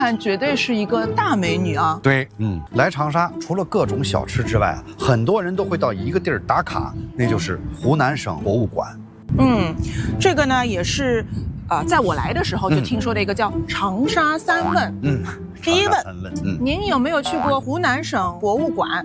看绝对是一个大美女啊。 对，来长沙除了各种小吃之外啊，很多人都会到一个地儿打卡，那就是湖南省博物馆。 这个呢也是，在我来的时候就听说的一个叫长沙三问。第一问，您有没有去过湖南省博物馆？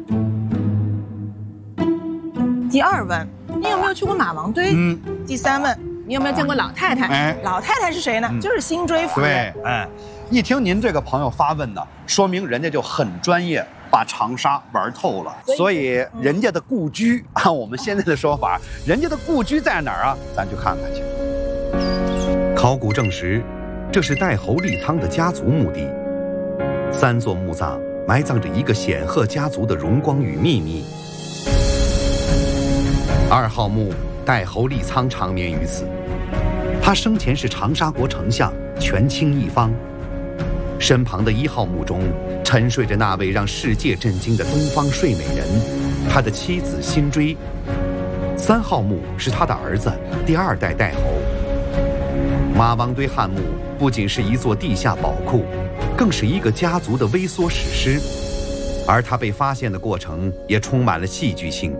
第二问，你有没有去过马王堆？第三问，你有没有见过老太太？老太太是谁呢？就是辛追夫人。 对，一听您这个朋友发问呢，说明人家就很专业，把长沙玩透了。所以人家的故居，按我们现在的说法，人家的故居在哪儿啊？咱去看看去。 考古证实，这是代侯立苍的家族墓地。3座墓葬埋葬着一个显赫家族的荣光与秘密。2号墓代侯立苍长眠于此，他生前是长沙国丞相，权倾一方。身旁的1号墓中沉睡着那位让世界震惊的东方睡美人，他的妻子辛追。3号墓是他的儿子第2代代侯。马王堆汉墓不仅是一座地下宝库，更是一个家族的微缩史诗，而它被发现的过程也充满了戏剧性。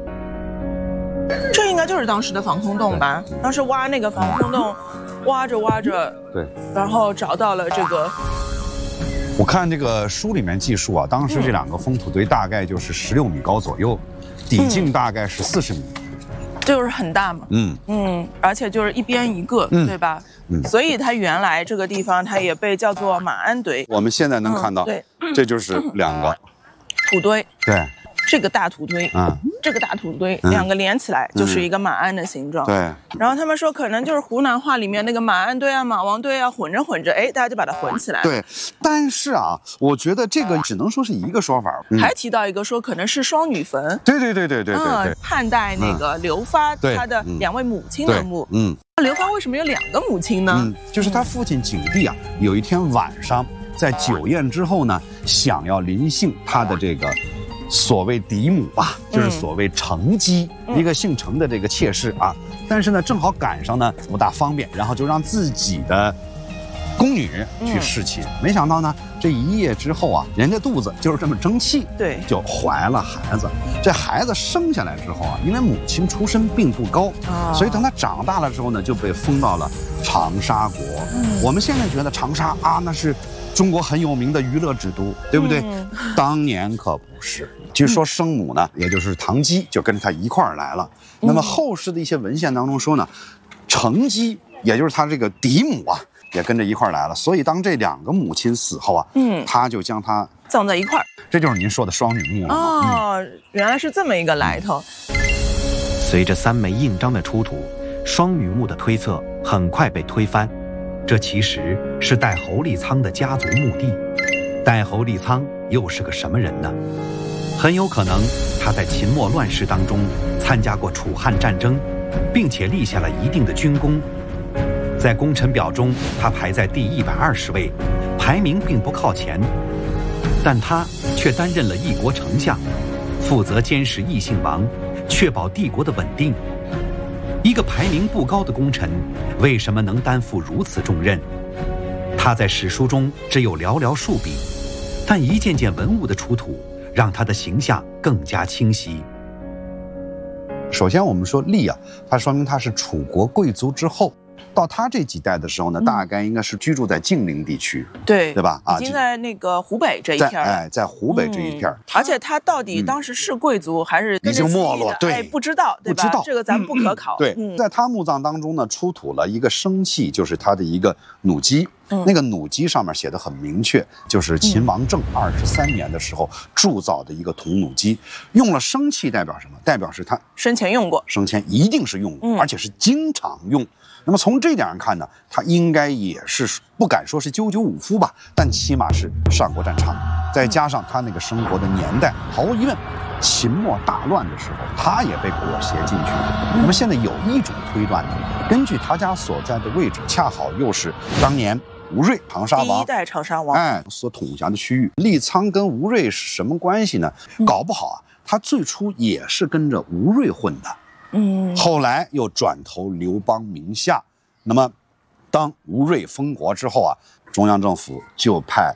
这应该就是当时的防空洞吧？当时挖那个防空洞，挖着， 对， 然后找到了这个。 我看这个书里面记述啊，当时这2个封土堆大概就是16米高左右，底径大概是40米。 就是很大嘛，而且就是一边一个，对吧？所以它原来这个地方它也被叫做马鞍堆。 我们现在能看到， 对， 这就是2个土堆， 对， 这个大土堆，这个大土堆，2个连起来就是一个马鞍的形状。 对， 然后他们说可能就是湖南话里面那个马鞍堆啊、马王堆啊混着，大家就把它混起来了。 对，但是啊，我觉得这个只能说是一个说法。 还提到一个说可能是双女坟。 对， 汉代那个刘发他的2位母亲的墓。刘发为什么有2个母亲呢？ 就是他父亲景帝啊，有一天晚上在酒宴之后呢，想要临幸他的这个所谓嫡母吧，就是所谓程姬，一个姓程的这个妾室啊。但是呢，正好赶上呢不大方便，然后就让自己的宫女去侍寝。没想到呢，这一夜之后啊，人家肚子就是这么争气， 对， 就怀了孩子。这孩子生下来之后啊，因为母亲出身并不高，所以等他长大了之后呢，就被封到了长沙国。我们现在觉得长沙啊，那是中国很有名的娱乐之都，对不对？当年可不是。据说生母呢，也就是唐姬，就跟着他一块儿来了。那么后世的一些文献当中说呢，程姬也就是他这个嫡母啊，也跟着一块儿来了。所以当这2个母亲死后啊，他就将她葬在一块儿。 这就是您说的双女墓哦，原来是这么一个来头。 随着3枚印章的出土，双女墓的推测很快被推翻。这其实是代侯立苍的家族墓地。代侯立苍又是个什么人呢？很有可能他在秦末乱世当中参加过楚汉战争，并且立下了一定的军功。在功臣表中，他排在第120位，排名并不靠前，但他却担任了一国丞相，负责监视异姓王，确保帝国的稳定。一个排名不高的功臣，为什么能担负如此重任？他在史书中只有寥寥数笔，但一件件文物的出土，让他的形象更加清晰。 首先我们说立啊，它说明他是楚国贵族之后。到他这几代的时候呢，大概应该是居住在晋陵地区， 对吧？ 已经在那个湖北这一片在湖北这一片。 而且他到底当时是贵族还是已经没落？对， 不知道，对吧？不知道这个咱们不可考。 对，在他墓葬当中呢，出土了一个生器，就是他的一个弩机。那个弩机上面写的很明确，就是秦王政23年的时候铸造的一个铜弩机。用了生器代表什么？代表是他生前用过， 生前一定是用过，而且是经常用。那么从这点上看呢，他应该也是不敢说是赳赳武夫吧，但起码是上过战场。再加上他那个生活的年代，毫无疑问，秦末大乱的时候，他也被裹挟进去了。那么现在有一种推断呢，根据他家所在的位置，恰好又是当年吴芮长沙王第1代长沙王所统辖的区域。立苍跟吴芮是什么关系呢？搞不好啊，他最初也是跟着吴芮混的。后来又转投刘邦名下。那么当吴芮封国之后啊， 中央政府就派